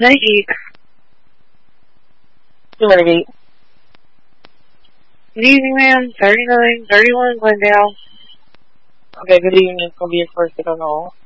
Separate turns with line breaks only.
Night eat.
You want to eat?
Good evening, ma'am. 3931 Glendale.
Okay, good evening. It's going to be your first, I don't know.